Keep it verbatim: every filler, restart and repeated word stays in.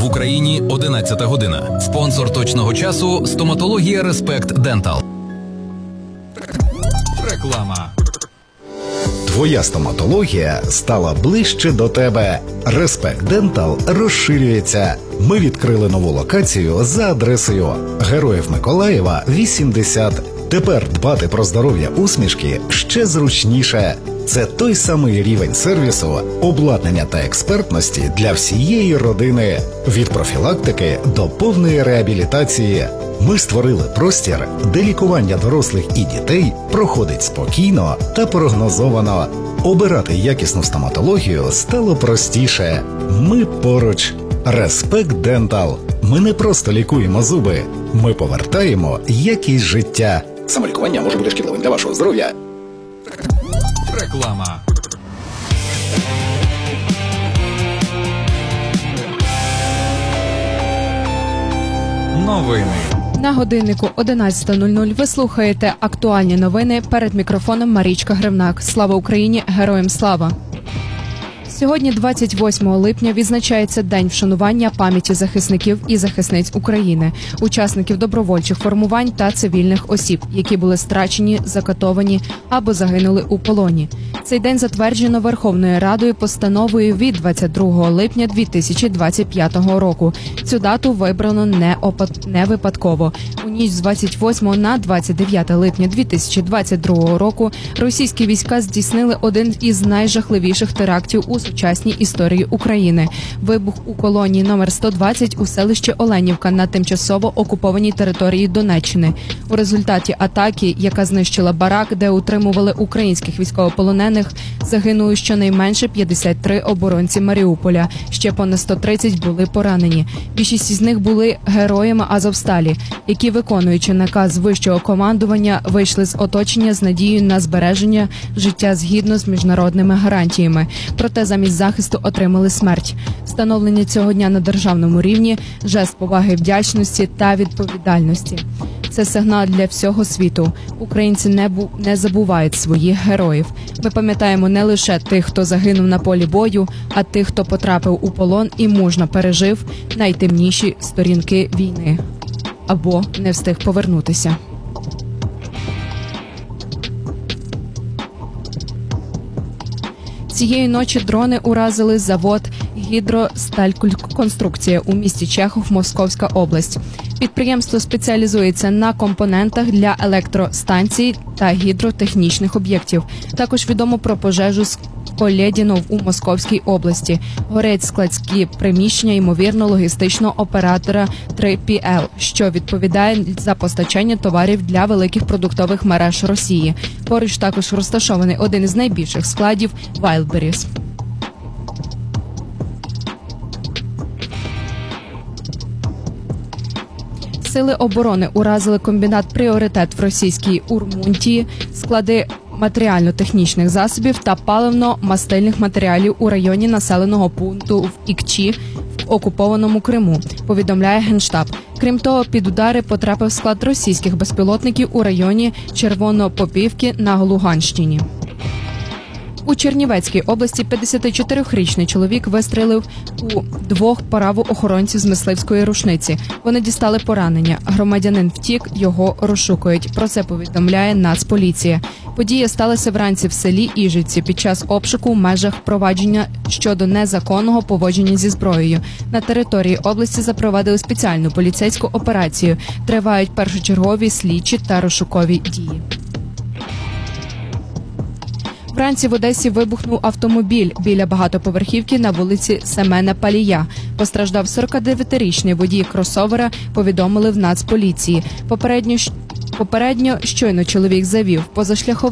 В Україні одинадцята година. Спонсор точного часу – стоматологія Респект Дентал. Реклама. Твоя стоматологія стала ближче до тебе. Респект Дентал розширюється. Ми відкрили нову локацію за адресою Героїв Миколаєва, вісімдесят. Тепер дбати про здоров'я усмішки ще зручніше. Це той самий рівень сервісу, обладнання та експертності для всієї родини. Від профілактики до повної реабілітації. Ми створили простір, де лікування дорослих і дітей проходить спокійно та прогнозовано. Обирати якісну стоматологію стало простіше. Ми поруч. Респект Дентал. Ми не просто лікуємо зуби. Ми повертаємо якість життя. Самолікування може бути шкідливим для вашого здоров'я. Реклама. Новини. На годиннику одинадцята нуль нуль ви слухаєте актуальні новини. Перед мікрофоном Марічка Гривнак. Слава Україні! Героям слава! Сьогодні, двадцять восьмого липня, відзначається День вшанування пам'яті захисників і захисниць України, учасників добровольчих формувань та цивільних осіб, які були страчені, закатовані або загинули у полоні. Цей день затверджено Верховною Радою постановою від двадцять другого липня дві тисячі двадцять п'ятого року. Цю дату вибрано не, опад... не випадково. У ніч з двадцять восьмого на двадцять дев'яте липня дві тисячі двадцять другого року російські війська здійснили один із найжахливіших терактів у сучасній історії України. Вибух у колонії номер сто двадцять у селищі Оленівка на тимчасово окупованій території Донеччини. У результаті атаки, яка знищила барак, де утримували українських військовополонених, загинули щонайменше п'ятдесят три оборонці Маріуполя. Ще понад сто тридцять були поранені. Більшість із них були героями Азовсталі, які, виконуючи наказ вищого командування, вийшли з оточення з надією на збереження життя згідно з міжнародними гарантіями. Проте замість захисту отримали смерть. Встановлення цього дня на державному рівні – жест поваги, вдячності та відповідальності. Це сигнал для всього світу. Українці не, бу... не забувають своїх героїв. Ми пам'ятаємо не лише тих, хто загинув на полі бою, а тих, хто потрапив у полон і мужньо пережив найтемніші сторінки війни. Або не встиг повернутися. Цієї ночі дрони уразили завод «Гідростальконструкція» у місті Чехов, Московська область. Підприємство спеціалізується на компонентах для електростанцій та гідротехнічних об'єктів. Також відомо про пожежу з Колєдінов у Московській області. Горять складські приміщення, ймовірно, логістичного оператора три пі ел, що відповідає за постачання товарів для великих продуктових мереж Росії. Поруч також розташований один із найбільших складів – Wildberries. Сили оборони уразили комбінат «Пріоритет» в російській Урмунтії, склади матеріально-технічних засобів та паливно-мастильних матеріалів у районі населеного пункту в Ікчі в окупованому Криму, повідомляє Генштаб. Крім того, під удари потрапив склад російських безпілотників у районі Червонопопівки на Луганщині. У Чернівецькій області п'ятдесятичотирирічний чоловік вистрелив у двох правоохоронців з мисливської рушниці. Вони дістали поранення. Громадянин втік, його розшукують. Про це повідомляє Нацполіція. Подія сталася вранці в селі Іжиці під час обшуку в межах провадження щодо незаконного поводження зі зброєю. На території області запровадили спеціальну поліцейську операцію. Тривають першочергові слідчі та розшукові дії. Вранці в Одесі вибухнув автомобіль біля багатоповерхівки на вулиці Семена Палія. Постраждав сорокадев'ятирічний водій кросовера, повідомили в Нацполіції. Попередньо, попередньо щойно чоловік завів позашляховий